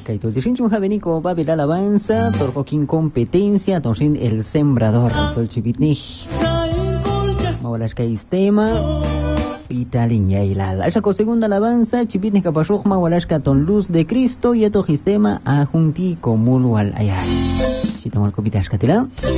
Kaito Tishinchum Javenico Babel Alabanza, Torcoquín Competencia, Torsin El Sembrador, Tolchipitnij, Mawalashka Istema, Italin Yailal. Ashako segunda alabanza, Chipitnij Kapashuk, Mawalashka Ton Luz de Cristo, y Eto Sistema, Ajunti Comulu al Ayal. Si tomo el copita escatela.